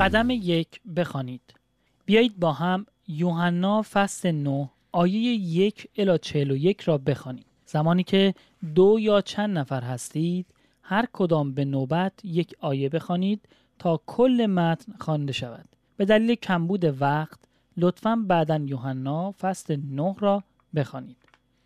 قدم 1 بخوانید. بیایید با هم یوحنا فصل 9 آیه 1 الی 41 را بخوانیم. زمانی که 2 یا چند نفر هستید، هر کدام به نوبت یک آیه بخوانید تا کل متن خوانده شود. به دلیل کمبود وقت لطفاً بعداً یوحنا فصل 9 را بخوانید.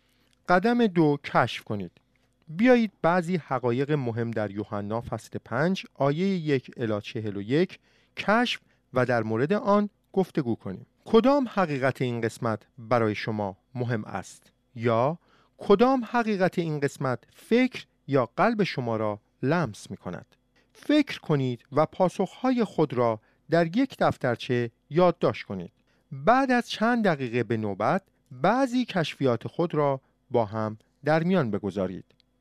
قدم 2 کشف کنید. بیایید بعضی حقایق مهم در یوحنا فصل 5 آیه 1 الی 41 کشف و در مورد آن گفتگو کنیم. کدام حقیقت این قسمت برای شما مهم است؟ یا کدام حقیقت این قسمت فکر یا قلب شما را لمس می کند؟ فکر کنید و پاسخهای خود را در یک دفترچه یادداشت کنید. بعد از چند دقیقه به نوبت بعضی کشفیات خود را با هم در میان بگذارید.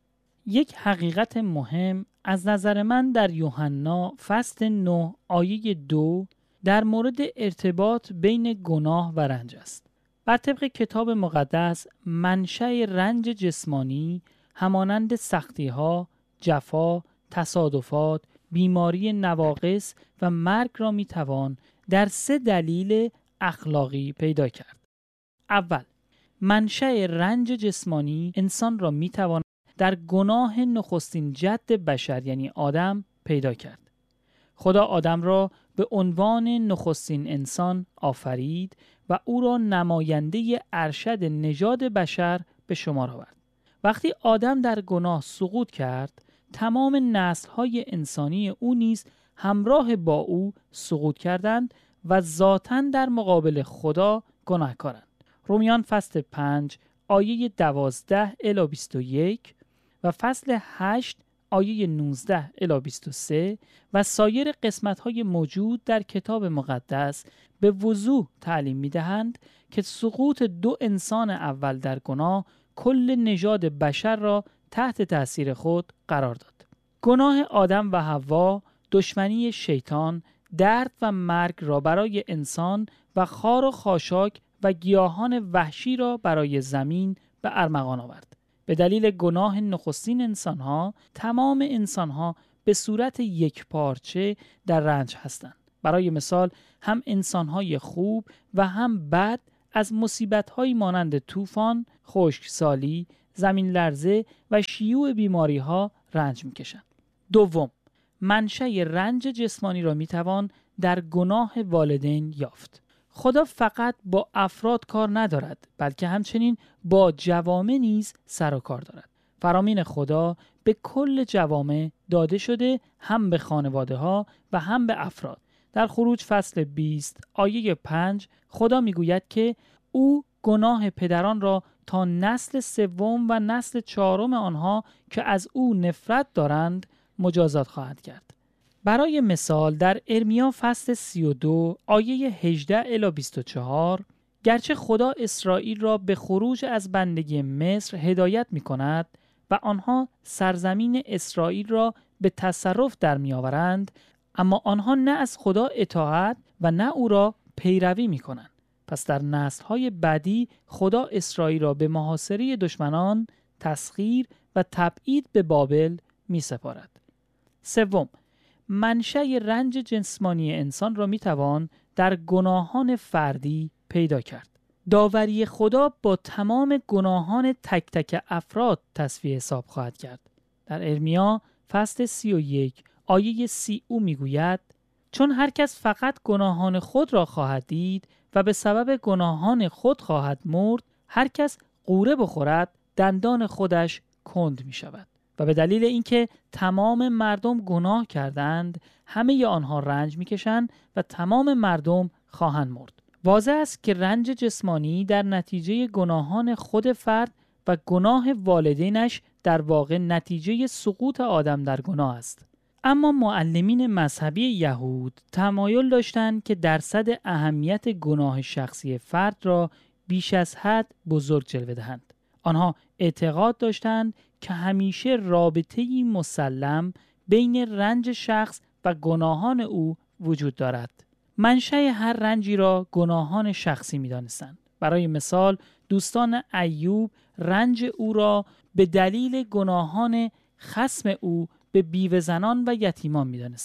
یک حقیقت مهم از نظر من در یوحنا فصل 9 آیه 2 در مورد ارتباط بین گناه و رنج است. بر طبق کتاب مقدس منشأ رنج جسمانی همانند سختی‌ها، جفا، تصادفات، بیماری نواقص و مرگ را میتوان در 3 دلیل اخلاقی پیدا کرد. اول، منشأ رنج جسمانی انسان را میتوان در گناه نخستین جد بشر یعنی آدم پیدا کرد. خدا آدم را به عنوان نخستین انسان آفرید و او را نماینده ارشد نژاد بشر به شمار آورد. وقتی آدم در گناه سقوط کرد، تمام نسل‌های انسانی او نیز همراه با او سقوط کردند و ذاتاً در مقابل خدا گناهکارند. رومیان فصل 5 آیه 12 الی 21 و فصل 8 آیه 19 الی 23 و سایر قسمت‌های موجود در کتاب مقدس به وضوح تعلیم می‌دهند که سقوط 2 انسان اول در گناه کل نژاد بشر را تحت تأثیر خود قرار داد. گناه آدم و حوا، دشمنی شیطان، درد و مرگ را برای انسان و خار و خاشاک و گیاهان وحشی را برای زمین به ارمغان آورد. به دلیل گناه نخستین انسانها، تمام انسانها به صورت یک پارچه در رنج هستند. برای مثال، هم انسانهای خوب و هم بد از مصیبت‌هایی مانند طوفان، خشکسالی، زمین لرزه و شیوع بیماری‌ها رنج می‌کشند. دوم، منشأ رنج جسمانی را می‌توان در گناه والدین یافت. خدا فقط با افراد کار ندارد، بلکه همچنین با جوامع نیز سر و کار دارد. فرامین خدا به کل جوامع داده شده، هم به خانواده‌ها و هم به افراد. در خروج فصل 20 آیه 5 خدا میگوید که او گناه پدران را تا نسل 3 و نسل 4 آنها که از او نفرت دارند مجازات خواهد کرد. برای مثال در ارمیا فصل 32 آیه 18 الی 24 گرچه خدا اسرائیل را به خروج از بندگی مصر هدایت می کند و آنها سرزمین اسرائیل را به تصرف در می آورند، اما آنها نه از خدا اطاعت و نه او را پیروی می کنند. پس در نسل‌های بعدی خدا اسرائیل را به محاصره دشمنان، تسخیر و تبعید به بابل می سپارد. سوم، منشأ رنج جسمانی انسان را می توان در گناهان فردی پیدا کرد. داوری خدا با تمام گناهان تک تک افراد تصفیه حساب خواهد کرد. در ارمیا فصل 31 آیه 30 او می گوید چون هر کس فقط گناهان خود را خواهد دید و به سبب گناهان خود خواهد مرد، هر کس غوره بخورد دندان خودش کند می شود. و به دلیل اینکه تمام مردم گناه کردند، همه آنها رنج می‌کشند و تمام مردم خواهند مرد. واضح است که رنج جسمانی در نتیجه گناهان خود فرد و گناه والدینش در واقع نتیجه سقوط آدم در گناه است. اما معلمین مذهبی یهود تمایل داشتند که درصد اهمیت گناه شخصی فرد را بیش از حد بزرگ جلوه دهند. آنها اعتقاد داشتند که همیشه رابطه‌ای مسلم بین رنج شخص و گناهان او وجود دارد. منشأ هر رنجی را گناهان شخصی می‌دانستند. برای مثال، دوستان ایوب رنج او را به دلیل گناهان خصم او به بیوه زنان و یتیمان می‌دانستند.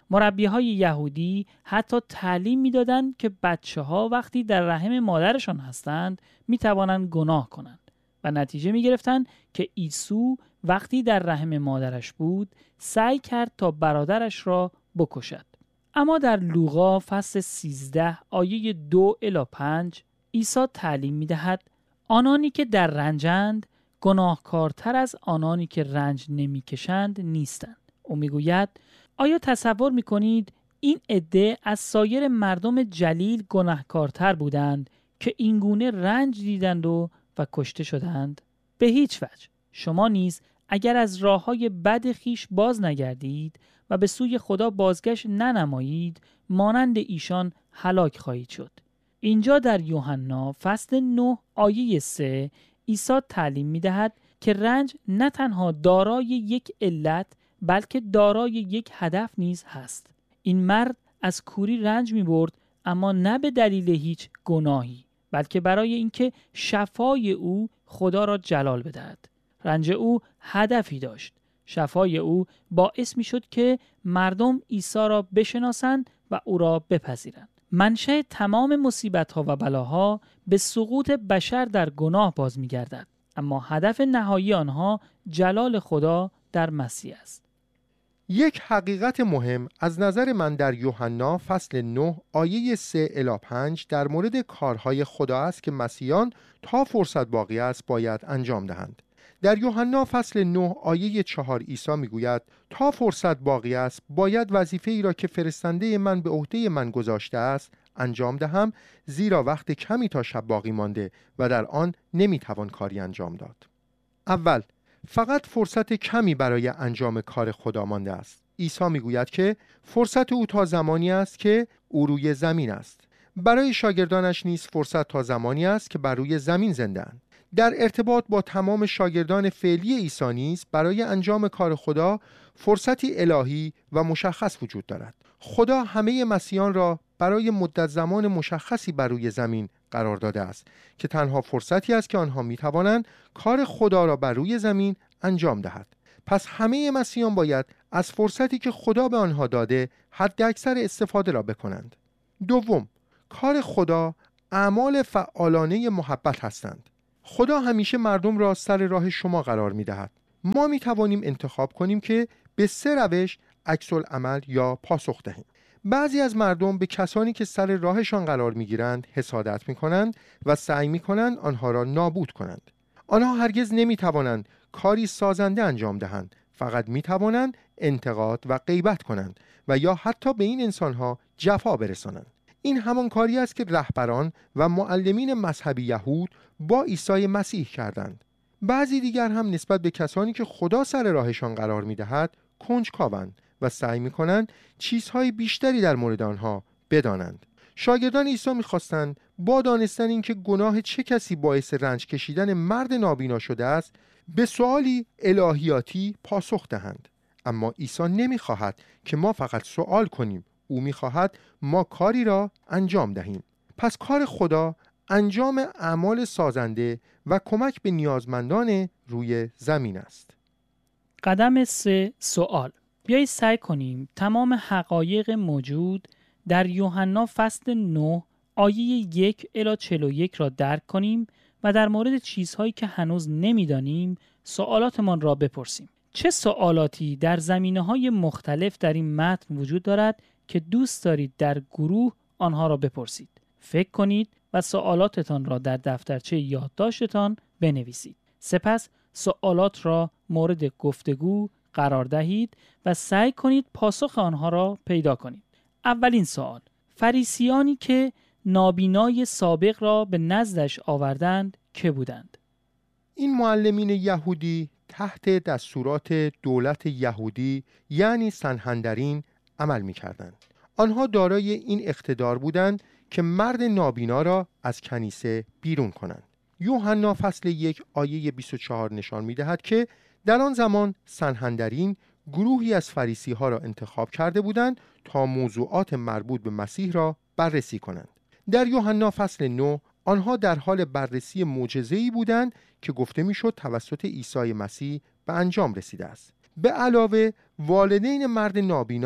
مربی‌های یهودی حتی تعلیم می‌دادند که بچه‌ها وقتی در رحم مادرشان هستند می‌توانند گناه کنند و نتیجه می‌گرفتند که عیسی وقتی در رحم مادرش بود سعی کرد تا برادرش را بکشد. اما در لوقا فصل 13 آیه 2 الی 5 عیسی تعلیم می‌دهد آنانی که در رنجند گناهکارتر از آنانی که رنج نمی‌کشند نیستند. او می‌گوید آیا تصور می‌کنید این عده از سایر مردم جلیل گناهکارتر بودند که اینگونه رنج دیدند و کشته شدند؟ به هیچ وجه. شما نیز اگر از راه‌های بد خویش باز نگردید و به سوی خدا بازگشت ننمایید، مانند ایشان هلاک خواهید شد. اینجا در یوحنا فصل 9 آیه 3 عیسی تعلیم می‌دهد که رنج نه تنها دارای یک علت بلکه دارای یک هدف نیز هست. این مرد از کوری رنج می‌برد، اما نه به دلیل هیچ گناهی، بلکه برای اینکه شفای او خدا را جلال بدهد. رنج او هدفی داشت. شفای او باعث می‌شد که مردم عیسی را بشناسند و او را بپذیرند. منشأ تمام مصیبت‌ها و بلاها به سقوط بشر در گناه باز می‌گردد، اما هدف نهایی آنها جلال خدا در مسیح است. یک حقیقت مهم از نظر من در یوحنا فصل 9 آیه 3 الی 5 در مورد کارهای خدا است که مسیحیان تا فرصت باقی است باید انجام دهند. در یوحنا فصل 9 آیه 4 عیسی میگوید تا فرصت باقی است باید وظیفه ای را که فرستنده من به عهده من گذاشته است انجام دهم، زیرا وقت کمی تا شب باقی مانده و در آن نمیتوان کاری انجام داد. اول، فقط فرصت کمی برای انجام کار خدا مانده است. عیسی میگوید که فرصت او تا زمانی است که او روی زمین است. برای شاگردانش نیز فرصت تا زمانی است که بر روی زمین زنده اند. در ارتباط با تمام شاگردان فعلی عیسی نیز برای انجام کار خدا فرصتی الهی و مشخص وجود دارد. خدا همه مسیحیان را برای مدت زمان مشخصی بر روی زمین قرار داده است که تنها فرصتی است که آنها می توانند کار خدا را بر روی زمین انجام دهد. پس همه مسیحیان باید از فرصتی که خدا به آنها داده حداکثر استفاده را بکنند. دوم، کار خدا اعمال فعالانه محبت هستند. خدا همیشه مردم را سر راه شما قرار می دهد. ما می توانیم انتخاب کنیم که به 3 روش عکس العمل یا پاسخ دهیم. بعضی از مردم به کسانی که سر راهشان قرار می گیرند حسادت می کنند و سعی می کنند آنها را نابود کنند. آنها هرگز نمی توانند کاری سازنده انجام دهند، فقط می توانند انتقاد و غیبت کنند و یا حتی به این انسانها جفا برسانند. این همان کاری است که رهبران و معلمین مذهبی یهود با عیسی مسیح کردند. بعضی دیگر هم نسبت به کسانی که خدا سر راهشان قرار می دهد کنجکاوند و سعی می کنند چیزهای بیشتری در مورد آنها بدانند. شاگردان عیسی می خواستند با دانستن اینکه گناه چه کسی باعث رنج کشیدن مرد نابینا شده است به سوالی الهیاتی پاسخ دهند. اما عیسی نمی خواهد که ما فقط سوال کنیم، او می خواهد ما کاری را انجام دهیم. پس کار خدا انجام اعمال سازنده و کمک به نیازمندان روی زمین است. قدم 3 سوال. بیایید سعی کنیم تمام حقایق موجود در یوحنا فصل 9 آیه 1 الی 41 را درک کنیم و در مورد چیزهایی که هنوز نمیدانیم سوالاتمان را بپرسیم. چه سوالاتی در زمینه‌های مختلف در این متن وجود دارد که دوست دارید در گروه آنها را بپرسید؟ فکر کنید و سوالاتتان را در دفترچه یادداشتتان بنویسید. سپس سوالات را مورد گفتگو قرار دهید و سعی کنید پاسخ آنها را پیدا کنید. اولین سوال: فریسیانی که نابینای سابق را به نزدش آوردند که بودند؟ این معلمین یهودی تحت دستورات دولت یهودی یعنی سنهدرین عمل می کردند. آنها دارای این اقتدار بودند که مرد نابینا را از کنیسه بیرون کنند. یوحنا فصل 1 آیه 24 نشان می دهد که در آن زمان سنهدرین گروهی از فریسی ها را انتخاب کرده بودند تا موضوعات مربوط به مسیح را بررسی کنند. در یوحنا فصل 9 آنها در حال بررسی معجزه‌ای بودند که گفته میشد توسط عیسی مسیح به انجام رسیده است. به علاوه والدین مرد نابینا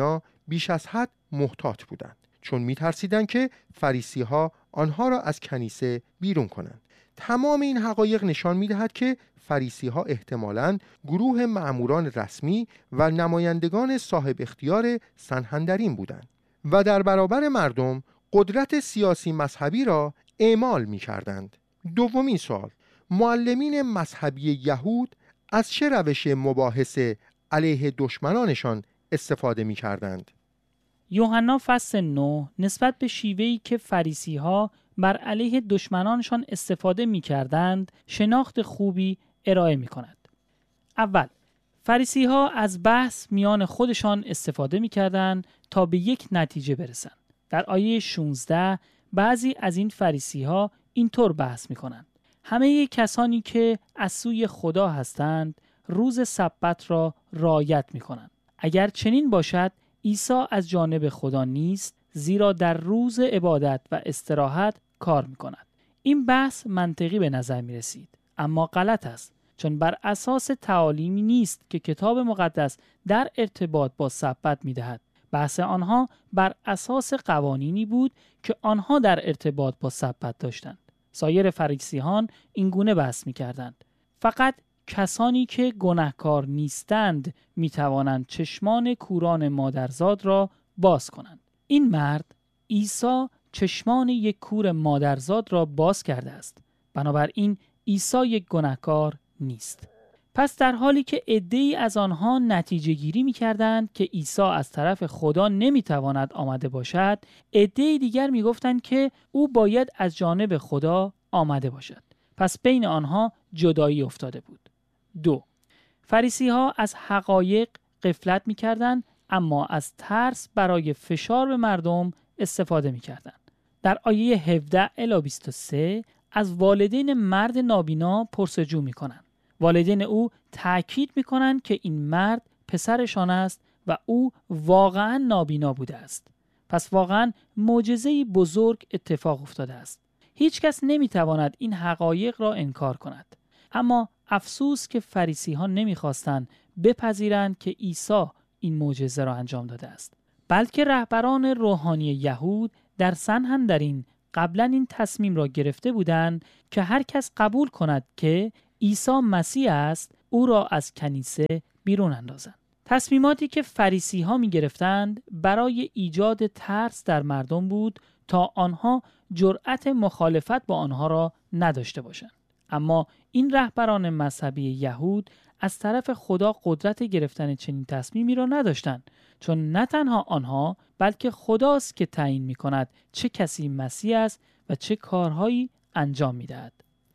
بیش از حد محتاط بودند، چون می‌ترسیدند که فریسی‌ها آنها را از کنیسه بیرون کنند. تمام این حقایق نشان می‌دهد که فریسی‌ها احتمالاً گروه مأموران رسمی و نمایندگان صاحب اختیار سنهندرین بودند و در برابر مردم قدرت سیاسی مذهبی را اعمال می‌کردند. دومین سوال: معلمین مذهبی یهود از چه روش مباحثه علیه دشمنانشان استفاده می‌کردند؟ یوحنا فصل 9 نسبت به شیوهی که فریسی‌ها بر علیه دشمنانشان استفاده می‌کردند شناخت خوبی ارائه می‌کند. اول، فریسی‌ها از بحث میان خودشان استفاده می‌کردند تا به یک نتیجه برسند. در آیه 16 بعضی از این فریسی‌ها اینطور بحث می‌کنند: همه کسانی که از سوی خدا هستند روز سبت را رعایت می‌کنند. اگر چنین باشد عیسی از جانب خدا نیست، زیرا در روز عبادت و استراحت کار می‌کند. این بحث منطقی به نظر می‌رسید، اما غلط است، چون بر اساس تعالیمی نیست که کتاب مقدس در ارتباط با سبت می‌دهد. بحث آنها بر اساس قوانینی بود که آنها در ارتباط با سبت داشتند. سایر فریسیان این گونه بحث می‌کردند: فقط کسانی که گناهکار نیستند می‌توانند چشمان کوران مادرزاد را باز کنند. این مرد عیسی چشمان یک کور مادرزاد را باز کرده است. بنابراین عیسی یک گناهکار نیست. پس در حالی که عده‌ای از آنها نتیجه گیری می‌کردند که عیسی از طرف خدا نمی‌تواند آمده باشد، عده‌ای دیگر می‌گفتند که او باید از جانب خدا آمده باشد. پس بین آنها جدایی افتاده بود. 2. فریسی‌ها از حقایق غفلت می‌کردند، اما از ترس برای فشار به مردم استفاده می‌کردند. در آیه 17 الی 23 از والدین مرد نابینا پرسجو می‌کنند. والدین او تأکید می‌کنند که این مرد پسرشان است و او واقعاً نابینا بوده است. پس واقعاً معجزه‌ای بزرگ اتفاق افتاده است. هیچ کس نمی‌تواند این حقایق را انکار کند. اما افسوس که فریسی‌ها نمی‌خواستند بپذیرند که عیسی این معجزه را انجام داده است. بلکه رهبران روحانی یهود در سنهندرین قبلا این تصمیم را گرفته بودند که هر کس قبول کند که عیسی مسیح است او را از کنیسه بیرون اندازند. تصمیماتی که فریسی‌ها می‌گرفتند برای ایجاد ترس در مردم بود تا آنها جرأت مخالفت با آنها را نداشته باشند. اما این رهبران مذهبی یهود از طرف خدا قدرت گرفتن چنین تصمیمی را نداشتند، چون نه تنها آنها بلکه خداست که تعیین می‌کند چه کسی مسیح است و چه کارهایی انجام می‌دهد.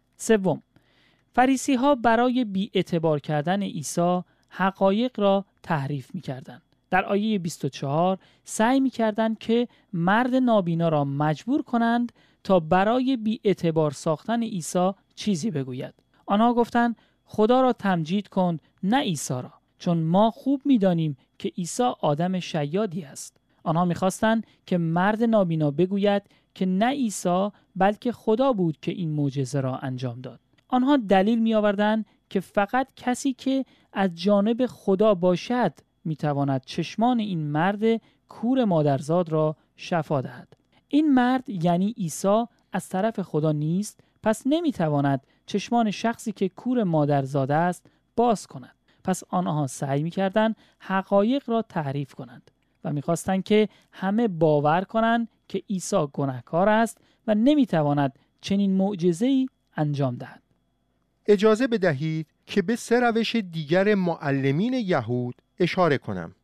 3. فریسی‌ها برای بی‌اعتبار کردن عیسی حقایق را تحریف می‌کردند. در آیه 24 سعی می‌کردند که مرد نابینا را مجبور کنند تا برای بی‌اعتبار ساختن عیسی چیزی بگوید. آنها گفتند خدا را تمجید کن نه عیسی را، چون ما خوب می‌دانیم که عیسی آدم شیادی است. آنها می‌خواستند که مرد نابینا بگوید که نه عیسی بلکه خدا بود که این معجزه را انجام داد. آنها دلیل می‌آوردند که فقط کسی که از جانب خدا باشد می‌تواند چشمان این مرد کور مادرزاد را شفا دهد. این مرد یعنی عیسی از طرف خدا نیست، پس نمی‌تواند چشمان شخصی که کور مادرزاد است باز کند. پس آنها سعی می‌کردند حقایق را تحریف کنند و می‌خواستند که همه باور کنند که عیسی گناهکار است و نمی‌تواند چنین معجزه‌ای انجام دهد. اجازه بدهید که به 3 روش دیگر معلمین یهود اشاره کنم.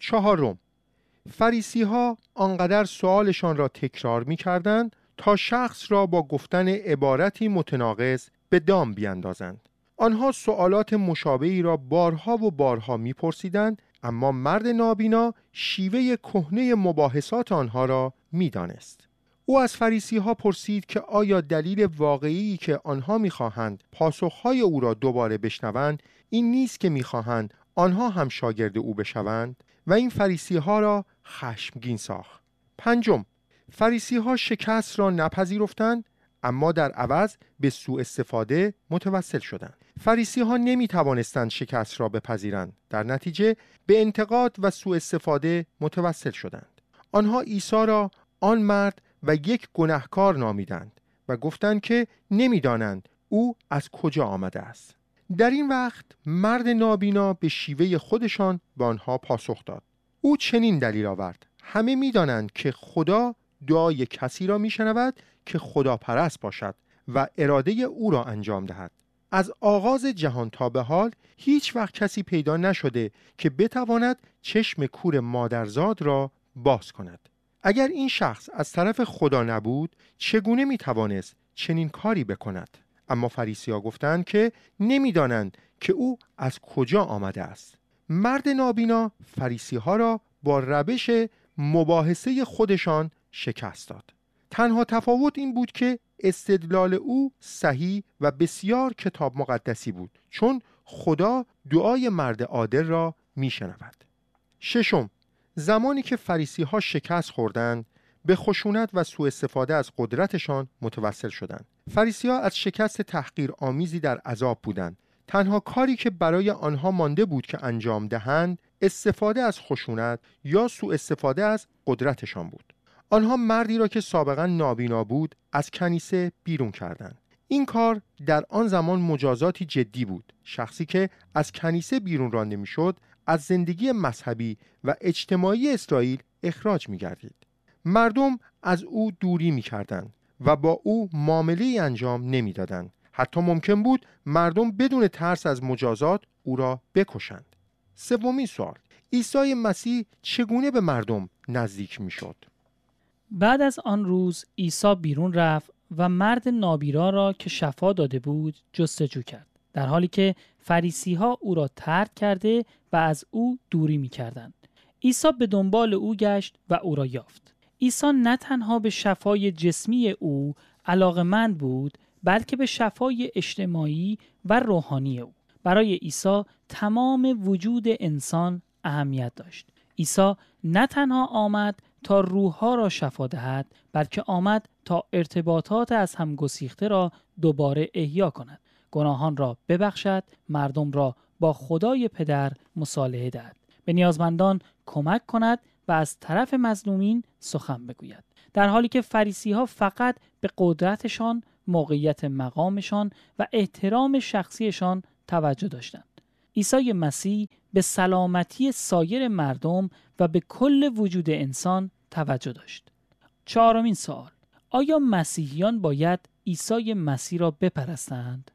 4. فریسی‌ها آنقدر سؤالشان را تکرار می‌کردند تا شخص را با گفتن عبارتی متناقض به دام بیاندازند. آنها سؤالات مشابهی را بارها و بارها می‌پرسیدند، اما مرد نابینا شیوه کهنه مباحثات آنها را می‌دانست. او از فریسی‌ها پرسید که آیا دلیل واقعی که آنها می‌خواهند پاسخهای او را دوباره بشنوند این نیست که می‌خواهند آنها هم شاگرد او بشوند؟ و این فریسی‌ها را خشمگین ساخت. 5. فریسی‌ها شکست را نپذیرفتند، اما در عوض به سوء استفاده متوسل شدند. فریسی ها نمی توانستند شکست را بپذیرند. در نتیجه به انتقاد و سوء استفاده متوسل شدند. آنها عیسی را آن مرد و یک گناهکار نامیدند و گفتند که نمی‌دانند او از کجا آمده است. در این وقت مرد نابینا به شیوه خودشان به آنها پاسخ داد. او چنین دلیل آورد: همه می‌دانند که خدا دعای کسی را می‌شنود که خداپرست باشد و اراده او را انجام دهد. از آغاز جهان تا به حال هیچ وقت کسی پیدا نشده که بتواند چشم کور مادرزاد را باز کند. اگر این شخص از طرف خدا نبود چگونه میتوانست چنین کاری بکند؟ اما فریسی ها گفتند که نمیدانند که او از کجا آمده است. مرد نابینا فریسی ها را با روش مباحثه خودشان شکست داد. تنها تفاوت این بود که استدلال او صحیح و بسیار کتاب مقدسی بود، چون خدا دعای مرد عادل را میشنود. ششم، زمانی که فریسی ها شکست خوردند به خشونت و سوء استفاده از قدرتشان متوسل شدند. فریسی ها از شکست تحقیر آمیزی در عذاب بودند. تنها کاری که برای آنها مانده بود که انجام دهند استفاده از خشونت یا سوء استفاده از قدرتشان بود. آنها مردی را که سابقا نابینا بود از کنیسه بیرون کردند. این کار در آن زمان مجازاتی جدی بود. شخصی که از کنیسه بیرون رانده میشد از زندگی مذهبی و اجتماعی اسرائیل اخراج می‌گردید. مردم از او دوری می‌کردند و با او معامله‌ای انجام نمی‌دادند. حتی ممکن بود مردم بدون ترس از مجازات او را بکشند. سومین سوال: عیسی مسیح چگونه به مردم نزدیک می‌شد؟ بعد از آن روز عیسی بیرون رفت و مرد نابینا را که شفا داده بود جستجو کرد، در حالی که فریسی ها او را طرد کرده و از او دوری می کردند. عیسی به دنبال او گشت و او را یافت. عیسی نه تنها به شفای جسمی او علاقه‌مند بود، بلکه به شفای اجتماعی و روحانی او. برای عیسی تمام وجود انسان اهمیت داشت. عیسی نه تنها آمد تا روح‌ها را شفا دهد، بلکه آمد تا ارتباطات از هم گسیخته را دوباره احیا کند، گناهان را ببخشد، مردم را با خدای پدر مصالحه دهد، به نیازمندان کمک کند و از طرف مظلومین سخن بگوید. در حالی که فریسی ها فقط به قدرتشان، موقعیت مقامشان و احترام شخصیشان توجه داشتند، عیسی مسیح به سلامتی سایر مردم و به کل وجود انسان توجه داشت. چهارمین سوال: آیا مسیحیان باید عیسی مسیح را بپرستند؟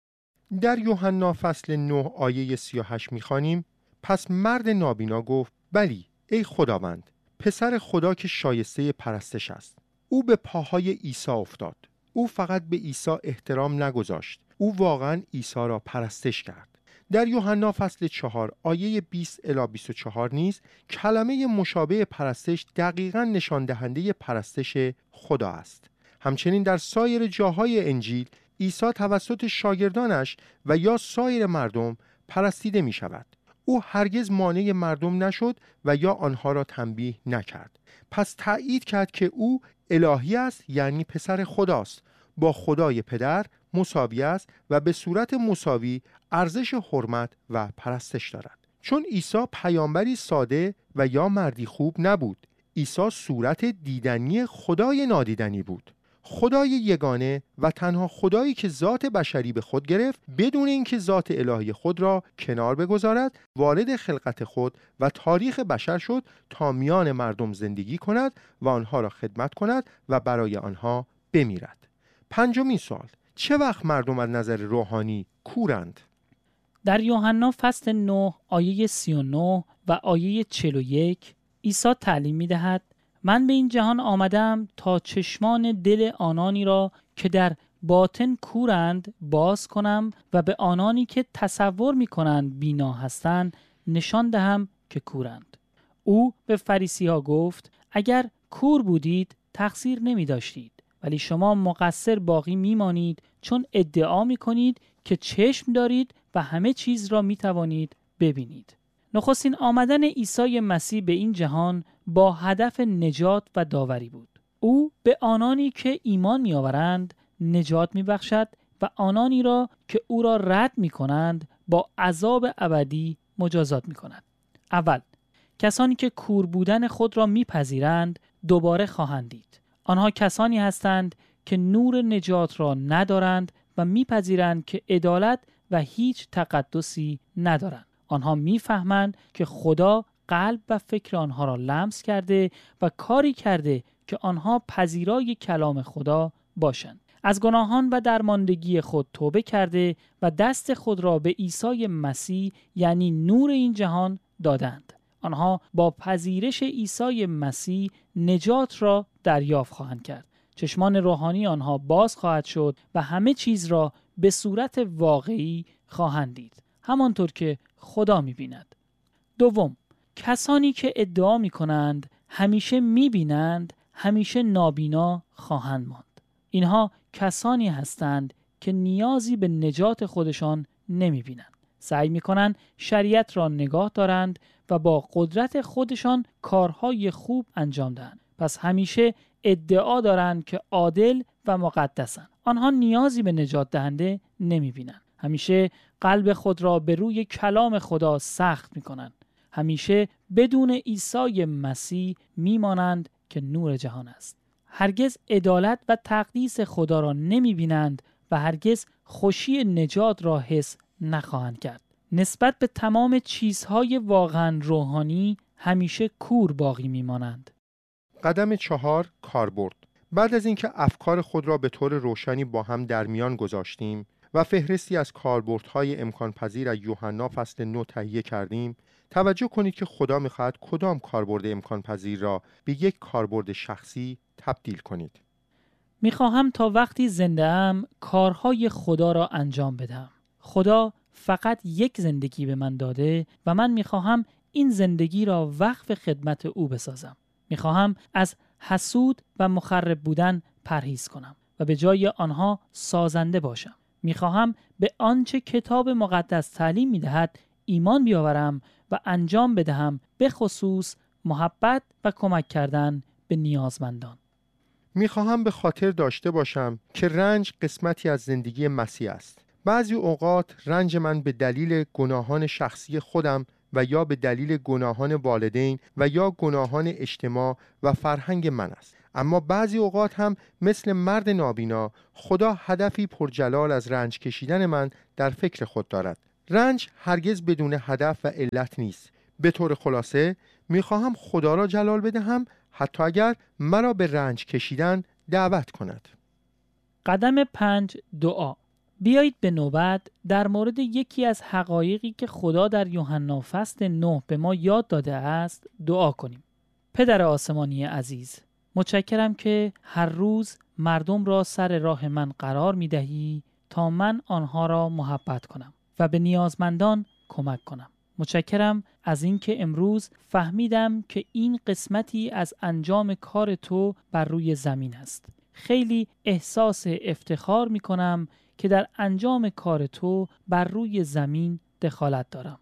در یوحنا فصل 9 آیه 38 می‌خوانیم: پس مرد نابینا گفت: بلی ای خداوند، پسر خدا که شایسته پرستش است. او به پاهای عیسی افتاد. او فقط به عیسی احترام نگذاشت، او واقعاً عیسی را پرستش کرد. در یوحنا فصل 4 آیه 20 الی 24 نیز کلمه مشابه پرستش دقیقاً نشان دهنده پرستش خدا است. همچنین در سایر جاهای انجیل عیسی توسط شاگردانش و یا سایر مردم پرستیده می شود. او هرگز مانع مردم نشد و یا آنها را تنبیه نکرد. پس تأیید کرد که او الهی است، یعنی پسر خداست، با خدای پدر مساوی است و به صورت مساوی ارزش حرمت و پرستش دارد. چون عیسی پیامبری ساده و یا مردی خوب نبود، عیسی صورت دیدنی خدای نادیدنی بود، خدای یگانه و تنها خدایی که ذات بشری به خود گرفت، بدون اینکه ذات الهی خود را کنار بگذارد، وارد خلقت خود و تاریخ بشر شد تا میان مردم زندگی کند و آنها را خدمت کند و برای آنها بمیرد. پنجمین سوال: چه وقت مردم از نظر روحانی کورند؟ در یوحنا فصل 9 آیه 39 و آیه 41 عیسی تعلیم می دهد: من به این جهان آمدم تا چشمان دل آنانی را که در باطن کورند باز کنم و به آنانی که تصور می کنند بینا هستند نشان دهم که کورند. او به فریسی ها گفت: اگر کور بودید تقصیر نمی داشتید، ولی شما مقصر باقی می مانید، چون ادعا می کنید که چشم دارید و همه چیز را می توانید ببینید. نخستین آمدن عیسی مسیح به این جهان با هدف نجات و داوری بود. او به آنانی که ایمان می آورند نجات می بخشد، و آنانی را که او را رد می‌کنند با عذاب ابدی مجازات می‌کند. اول، کسانی که کور بودن خود را می‌پذیرند دوباره خواهند دید. آنها کسانی هستند که نور نجات را ندارند و می‌پذیرند که عدالت و هیچ تقدسی ندارند. آنها می‌فهمند که خدا قلب و فکر آنها را لمس کرده و کاری کرده که آنها پذیرای کلام خدا باشند. از گناهان و درماندگی خود توبه کرده و دست خود را به عیسی مسیح یعنی نور این جهان دادند. آنها با پذیرش عیسی مسیح نجات را دریافت خواهند کرد. چشمان روحانی آنها باز خواهد شد و همه چیز را به صورت واقعی خواهند دید، همانطور که خدا می‌بیند. دوم، کسانی که ادعا می‌کنند همیشه می‌بینند، همیشه نابینا خواهند ماند. اینها کسانی هستند که نیازی به نجات خودشان نمی‌بینند. سعی می‌کنند شریعت را نگاه دارند و با قدرت خودشان کارهای خوب انجام دهند. پس همیشه ادعا دارند که عادل و مقدسند. آنها نیازی به نجات دهنده نمی‌بینند. همیشه قلب خود را به روی کلام خدا سخت می‌کنند. همیشه بدون عیسی مسیح می‌مانند که نور جهان است. هرگز عدالت و تقدیس خدا را نمی‌بینند و هرگز خوشی نجات را حس نخواهند کرد. نسبت به تمام چیزهای واقعا روحانی همیشه کور باقی می‌مانند. قدم 4، کاربرد. بعد از اینکه افکار خود را به طور روشنی با هم در میان گذاشتیم و فهرستی از کاربردهای امکان پذیر از یوحنا فصل 9 تهیه کردیم، توجه کنید که خدا می‌خواهد کدام کاربرد امکان پذیر را به یک کاربرد شخصی تبدیل کنید. می‌خواهم تا وقتی زنده‌ام کارهای خدا را انجام بدم. خدا فقط یک زندگی به من داده و من می‌خواهم این زندگی را وقف خدمت او بسازم. می‌خواهم از حسود و مخرب بودن پرهیز کنم و به جای آنها سازنده باشم. می‌خواهم به آنچه کتاب مقدس تعلیم می‌دهد ایمان بیاورم و انجام بدهم، به خصوص محبت و کمک کردن به نیازمندان. می‌خواهم به خاطر داشته باشم که رنج قسمتی از زندگی مسیح است. بعضی اوقات رنج من به دلیل گناهان شخصی خودم و یا به دلیل گناهان والدین و یا گناهان اجتماع و فرهنگ من است. اما بعضی اوقات هم مثل مرد نابینا خدا هدفی پرجلال از رنج کشیدن من در فکر خود دارد. رنج هرگز بدون هدف و علت نیست. به طور خلاصه میخواهم خدا را جلال بدهم حتی اگر مرا به رنج کشیدن دعوت کند. قدم 5، دعا. بیایید به نوبت در مورد یکی از حقایقی که خدا در یوحنا فصل 9 به ما یاد داده است دعا کنیم. پدر آسمانی عزیز، متشکرم که هر روز مردم را سر راه من قرار می دهی تا من آنها را محبت کنم و به نیازمندان کمک کنم. متشکرم از اینکه امروز فهمیدم که این قسمتی از انجام کار تو بر روی زمین است. خیلی احساس افتخار می کنم که در انجام کار تو بر روی زمین دخالت دارم.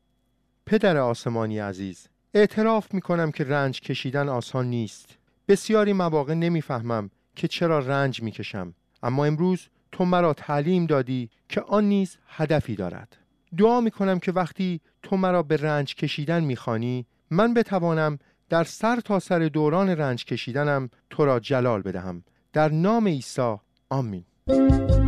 پدر آسمانی عزیز، اعتراف می کنم که رنج کشیدن آسان نیست. بسیاری مواقع نمیفهمم که چرا رنج می کشم، اما امروز تو مرا تعلیم دادی که آن نیز هدفی دارد. دعا می کنم که وقتی تو مرا به رنج کشیدن می خوانی، من بتوانم در سر تا سر دوران رنج کشیدنم تو را جلال بدهم. در نام عیسی، آمین.